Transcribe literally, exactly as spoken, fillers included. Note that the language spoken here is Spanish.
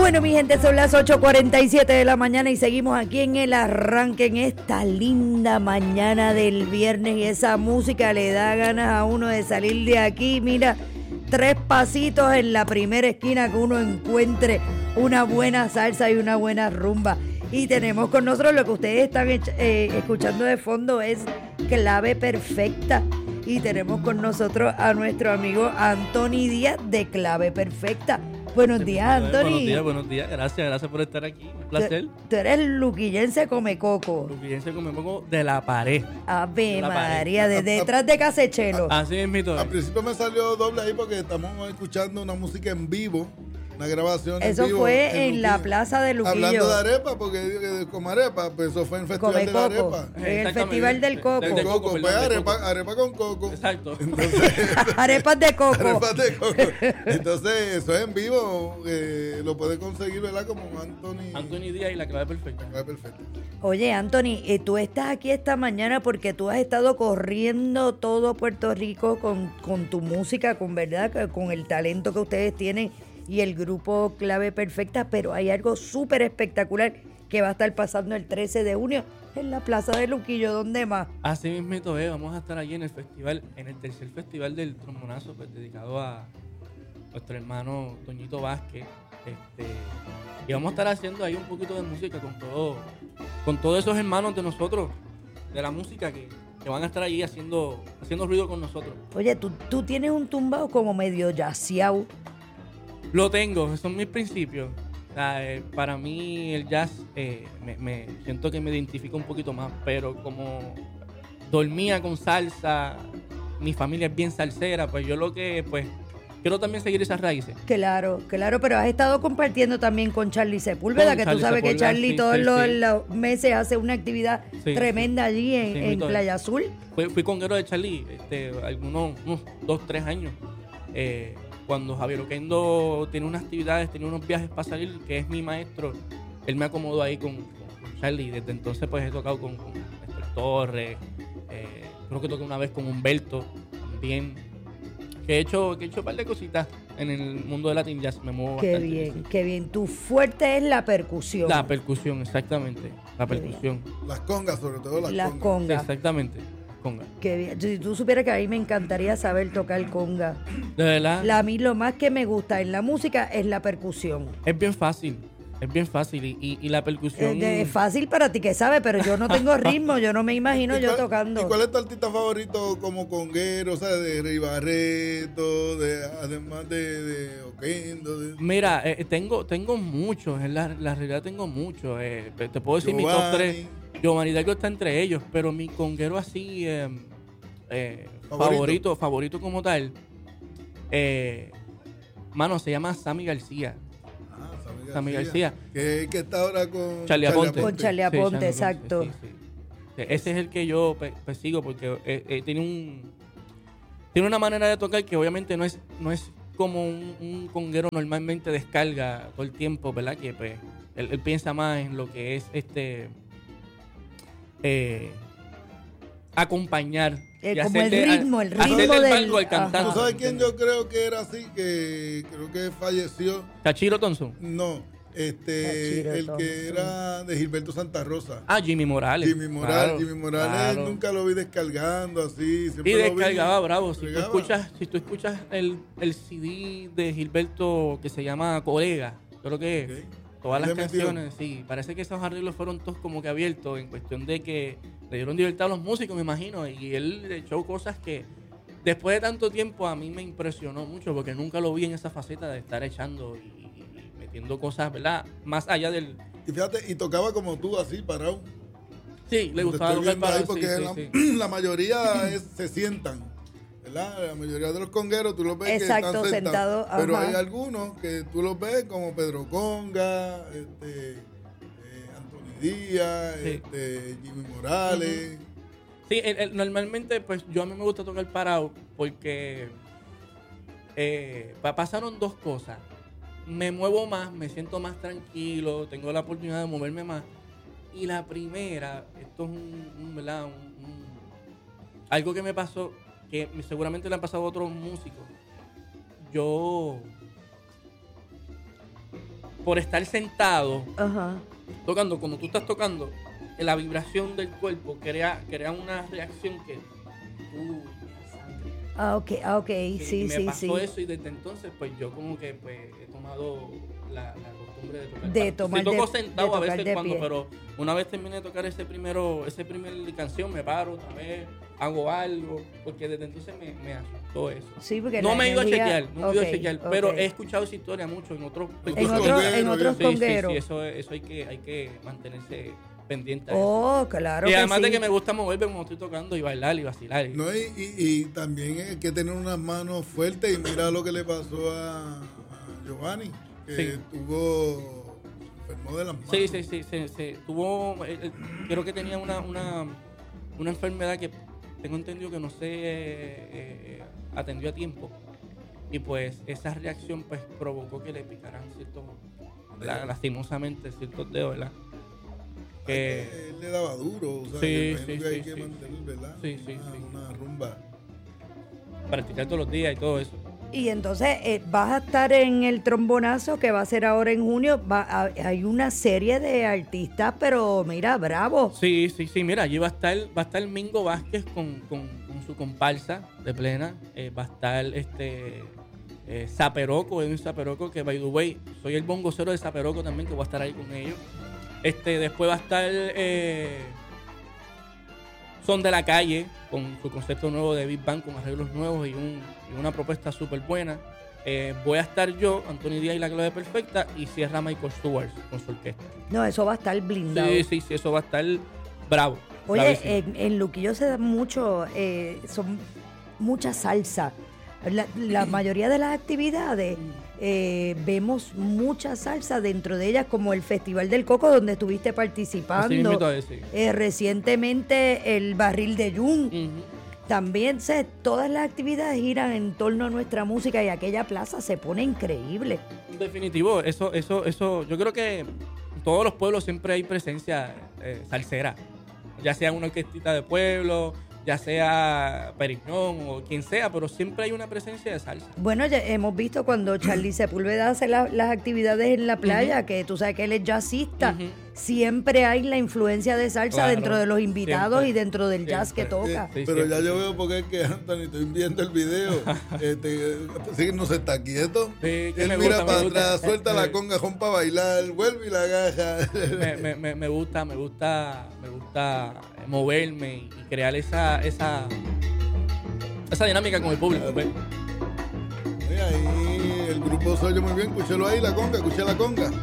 Bueno, mi gente, son las ocho cuarenta y siete de la mañana y seguimos aquí en el arranque, en esta linda mañana del viernes, y esa música le da ganas a uno de salir de aquí. Mira, tres pasitos en la primera esquina que uno encuentre una buena salsa y una buena rumba. Y tenemos con nosotros, lo que ustedes están eh, escuchando de fondo es Clave Perfecta. Y tenemos con nosotros a nuestro amigo Anthony Díaz de Clave Perfecta. Buenos días, Anthony. Buenos días, buenos días. Gracias, gracias por estar aquí. Un placer. Tú, tú eres luquillense come coco. Luquillense come coco de la pared. Ave de la María, pared. de detrás de Casechelo. Así es, mito. Al principio me salió doble ahí porque estamos escuchando una música en vivo. Una grabación Eso en vivo. fue en, en la plaza de Luquillo. Hablando de arepa, porque de como arepa, pues eso fue en el Festival Come de la coco. Arepa. En el Festival del Coco. Del, del coco, coco, pues perdón, del arepa, coco. arepa con coco. Exacto. Entonces, Arepas de coco. arepas de coco. Entonces, eso es en vivo. Eh, lo puedes conseguir, ¿verdad? Como Anthony. Anthony Díaz y la clave perfecta. Clave Perfecta. Oye, Anthony, eh, tú estás aquí esta mañana porque tú has estado corriendo todo Puerto Rico con, con tu música, con verdad, con el talento que ustedes tienen y el grupo Clave Perfecta, pero hay algo súper espectacular que va a estar pasando el trece de junio en la Plaza de Luquillo. ¿Dónde más? Así mismo, eh, vamos a estar allí en el festival, en el tercer festival del trombonazo, pues dedicado a nuestro hermano Toñito Vázquez. Este, y vamos a estar haciendo ahí un poquito de música con todo, con todos esos hermanos de nosotros, de la música que, que van a estar allí haciendo, haciendo ruido con nosotros. Oye, tú, tú tienes un tumbao como medio jazzeado. Lo tengo, esos son mis principios. O sea, eh, para mí el jazz, eh, me, me siento que me identifica un poquito más, pero como dormía con salsa, mi familia es bien salsera, pues yo lo que, pues, quiero también seguir esas raíces. Claro, claro, pero has estado compartiendo también con Charlie Sepúlveda, Con que Charlie tú sabes que Sepúlveda, Charlie sí, todos sí, los, sí. los meses hace una actividad Sí, tremenda sí. allí en, Sí, en mito, Playa Azul. Fui, fui conguero de Charlie, este, algunos unos dos, tres años. Eh, cuando Javier Oquendo tiene unas actividades, tiene unos viajes para salir, que es mi maestro, él me acomodó ahí con, con Charlie. Desde entonces pues he tocado con, con Néstor Torres, eh, creo que toqué una vez con Humberto también. Que he hecho, que he hecho un par de cositas en el mundo de Latin Jazz, me muevo Qué bastante. bien, Sí. qué bien. Tu fuerte es la percusión. La percusión, exactamente. La Qué percusión. Las congas, sobre todo las, Las congas. Sí, congas. exactamente. Conga. Qué bien. Si tú supieras que a mí me encantaría saber tocar conga. De verdad. La, a mí lo más que me gusta en la música es la percusión. Es bien fácil. Es bien fácil. Y, y, y la percusión. Es, de- es fácil para ti que sabes, pero yo no tengo ritmo, yo no me imagino ¿Y yo cuál- tocando. ¿Y cuál es tu artista favorito como conguero? O sea, de Rey Barreto, de, además de, de Oquendo. De, Mira, eh, tengo, tengo muchos, en la, la realidad tengo muchos. Eh, te puedo decir mi top Giovanni. tres. Giovanni Hidalgo está entre ellos, pero mi conguero así, eh, eh, Favorito. favorito, favorito como tal, eh, mano, se llama Sammy García. Ah, Sammy Sammy García. Que, que está ahora con Charlie Aponte. Con Charlie Sí, Aponte, Charlie exacto. sí, sí. Ese es el que yo pe- persigo porque eh, eh, tiene un tiene una manera de tocar que obviamente no es no es como un, un conguero normalmente descarga todo el tiempo, ¿verdad? Que pues él, él piensa más en lo que es este eh, acompañar Eh, y como el hacerle- ritmo, el hacerle ritmo el del- valgo al ajá. cantante. ¿Tú sabes quién yo creo que era así? Que creo que falleció. Tachiro Thompson. No, este, Tachiro el Thompson. que era de Gilberto Santa Rosa. Ah, Jimmy Morales. Jimmy Morales, Claro, Jimmy Morales claro. nunca lo vi descargando así. Siempre Y lo vi- descargaba bravo. Si tú Descargaba. escuchas, si tú escuchas el, el C D de Gilberto que se llama Colega, creo que Ok. todas las Le metió. canciones, sí, parece que esos arreglos fueron todos como que abiertos en cuestión de que le dieron libertad a los músicos, me imagino, y él echó cosas que después de tanto tiempo a mí me impresionó mucho porque nunca lo vi en esa faceta de estar echando y, y- y metiendo cosas, ¿verdad? Más allá del... Y fíjate, y tocaba como tú, así, parado. Sí, le Te gustaba estoy tocar viendo para... ahí Sí, porque sí, la, sí. la mayoría es- se sientan, ¿verdad? La mayoría de los congueros tú los ves Exacto, que están sentados. sentado, Pero ajá. hay algunos que tú los ves como Pedro Conga, este, eh, Anthony Díaz, Sí. este, Jimmy Morales. Sí, el- el- normalmente pues yo a mí me gusta tocar parado porque eh, pa- pasaron dos cosas. Me muevo más, me siento más tranquilo, tengo la oportunidad de moverme más. Y la primera, esto es un, un, ¿verdad? Un- un- algo que me pasó, que seguramente le han pasado a otros músicos. Yo por estar sentado, Ajá. tocando, cuando tú estás tocando, la vibración del cuerpo crea, crea una reacción que tú... Ah, ok, ah, ok, Sí, sí, me sí, pasó sí. eso y desde entonces pues yo como que pues he tomado la, la costumbre de tocar. De Sí, tomar toco de- sentado de a tocar veces de cuando, pie. pero una vez terminé de tocar ese primero, ese primer canción, me paro otra vez, hago algo, porque desde entonces me, me asustó eso. Sí, porque No la me he ido a energía- chequear, no me he ido a ok, chequear, ok. pero he escuchado esa historia mucho en otros En otros- congueros, en otros sí, congueros. Sí, sí, eso, eso hay que, hay que mantenerse pendiente a eso. Oh, claro Y que además sí. de que me gusta moverme cuando estoy tocando y bailar y vacilar. y- No, y, y, y también hay que tener unas manos fuertes y mira lo que le pasó a, a Giovanni, que Sí. tuvo, enfermó de las manos. Sí, sí, sí, sí, sí. Tuvo, eh, eh, creo que tenía una, una, una enfermedad que tengo entendido que no se eh, eh, atendió a tiempo. Y pues esa reacción pues provocó que le picaran ciertos, la- lastimosamente, ciertos dedos, ¿verdad? Que, Él le daba duro, o sea, Sí, yo imagino sí, que hay sí, que sí. mantener, ¿verdad? Sí, sí, una, sí. una rumba. practicar todos los días y todo eso. Y entonces eh, vas a estar en el trombonazo que va a ser ahora en junio. Va a- hay una serie de artistas, pero mira, bravo. Sí, sí, sí, mira, allí va a estar, va a estar Mingo Vázquez con, con, con su comparsa de plena. Eh, va a estar este eh, Zaperoco, Edwin Zaperoco, que by the way, soy el bongocero de Zaperoco también, que voy a estar ahí con ellos. Este, después va a estar eh, Son de la Calle, con su concepto nuevo de Big Bang, con arreglos nuevos y, un, y una propuesta súper buena. Eh, voy a estar yo, Anthony Díaz y la Clave Perfecta, y cierra Michael Stewart con su orquesta. No, eso va a estar blindado. Sí, sí, sí, eso va a estar bravo. Oye, bravísimo. en, en Luquillo se da mucho, eh, son mucha salsa. La, la mayoría de las actividades eh, vemos mucha salsa dentro de ellas, como el Festival del Coco, donde estuviste Así participando. mismito es, sí. Eh, recientemente el Barril de Jun. Ujú. También sé, todas las actividades giran en torno a nuestra música y aquella plaza se pone increíble. Definitivo, eso, eso, eso, yo creo que en todos los pueblos siempre hay presencia eh, salsera, ya sea una orquestita de pueblo, ya sea Periñón o quien sea, pero siempre hay una presencia de salsa. Bueno, ya hemos visto cuando Charlie Sepúlveda hace la- las actividades en la playa, que tú sabes que él es jazzista, Ujú. siempre hay la influencia de salsa Claro, dentro de los invitados siempre, y dentro del jazz que siempre. toca. Sí, Pero ya siempre. yo veo porque es que Anthony, estoy viendo el video, este, sí, no se está quieto. Sí, que Él me mira gusta, me para gusta. atrás, suelta la Sí. conga, para bailar, vuelve y la agaja. me, me, me, me gusta, me gusta, me gusta moverme y crear esa, esa, esa dinámica con el público. ¿ves? Mira, ahí el grupo se oye muy bien, escúchalo ahí, la conga, escucha la conga.